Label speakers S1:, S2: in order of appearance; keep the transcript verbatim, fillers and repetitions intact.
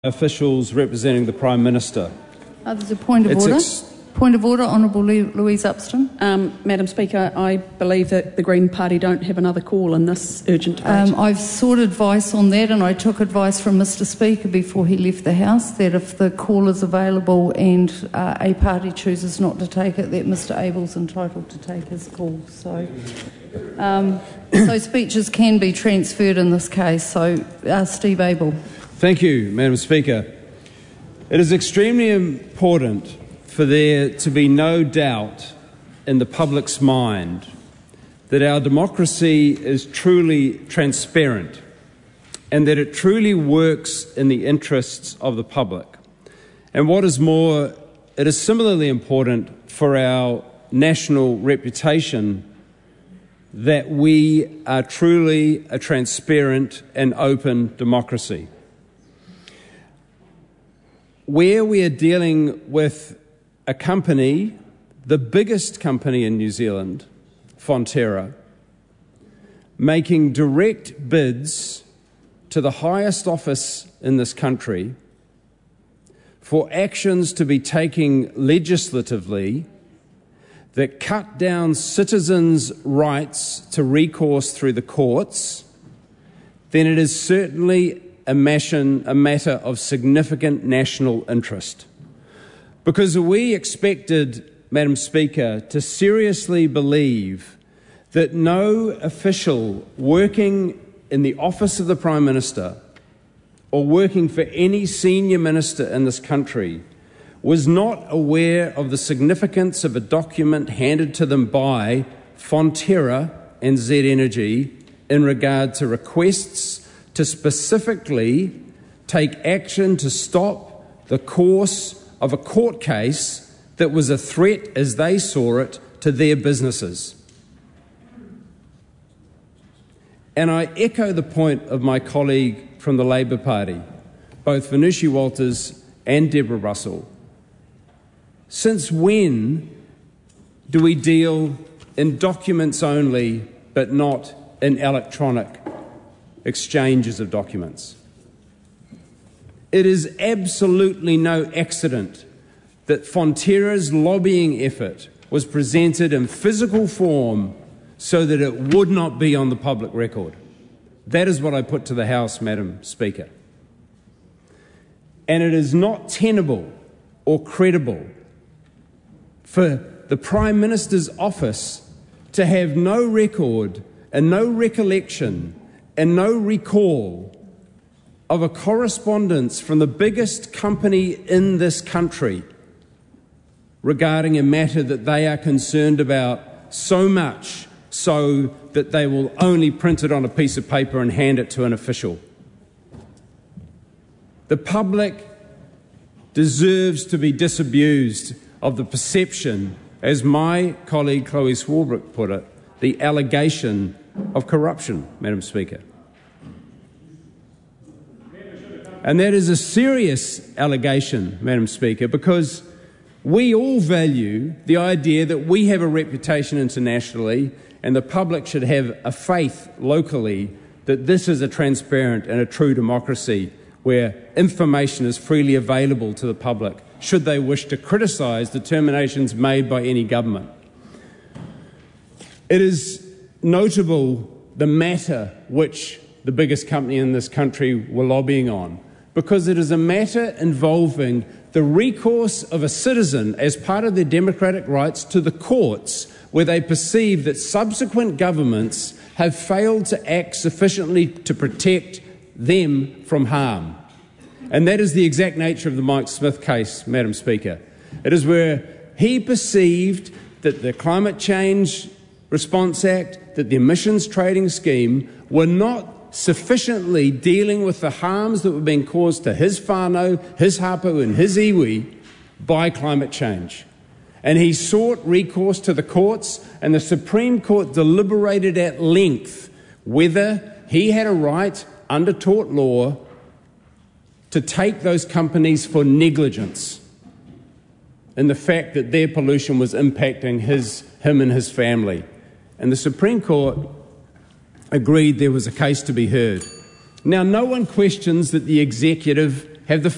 S1: Officials representing the Prime Minister.
S2: Uh, there's a point of
S1: It's
S2: order.
S1: ex-
S2: Point of order, Honourable Louise Upston.
S3: Um, Madam Speaker, I believe that the Green Party don't have another call in this urgent debate.
S2: Um, I've sought advice on that, and I took advice from Mister Speaker before he left the House that if the call is available and uh, a party chooses not to take it, that Mister Abel's entitled to take his call. So, um, so speeches can be transferred in this case. So, uh, Steve Abel.
S1: Thank you, Madam Speaker. It is extremely important for there to be no doubt in the public's mind that our democracy is truly transparent and that it truly works in the interests of the public. And what is more, it is similarly important for our national reputation that we are truly a transparent and open democracy. Where we are dealing with a company, the biggest company in New Zealand, Fonterra, making direct bids to the highest office in this country for actions to be taken legislatively that cut down citizens' rights to recourse through the courts, then it is certainly a matter of significant national interest. Because we expected, Madam Speaker, to seriously believe that no official working in the office of the Prime Minister or working for any senior minister in this country was not aware of the significance of a document handed to them by Fonterra and Z Energy in regard to requests to specifically take action to stop the course of a court case that was a threat, as they saw it, to their businesses. And I echo the point of my colleague from the Labour Party, both Venushi Walters and Deborah Russell. Since when do we deal in documents only, but not in electronic exchanges of documents? It is absolutely no accident that Fonterra's lobbying effort was presented in physical form so that it would not be on the public record. That is what I put to the House, Madam Speaker. And it is not tenable or credible for the Prime Minister's office to have no record and no recollection and no recall of a correspondence from the biggest company in this country regarding a matter that they are concerned about so much so that they will only print it on a piece of paper and hand it to an official. The public deserves to be disabused of the perception, as my colleague Chloe Swarbrick put it, the allegation of corruption, Madam Speaker. And that is a serious allegation, Madam Speaker, because we all value the idea that we have a reputation internationally and the public should have a faith locally that this is a transparent and a true democracy where information is freely available to the public should they wish to criticise determinations made by any government. It is notable the matter which the biggest company in this country were lobbying on, because it is a matter involving the recourse of a citizen as part of their democratic rights to the courts where they perceive that subsequent governments have failed to act sufficiently to protect them from harm. And that is the exact nature of the Mike Smith case, Madam Speaker. It is where he perceived that the Climate Change Response Act, that the Emissions Trading Scheme were not sufficiently dealing with the harms that were being caused to his whānau, his hapu and his iwi by climate change. And he sought recourse to the courts, and the Supreme Court deliberated at length whether he had a right under tort law to take those companies for negligence in the fact that their pollution was impacting his, him and his family. And the Supreme Court agreed there was a case to be heard. Now, no one questions that the executive have the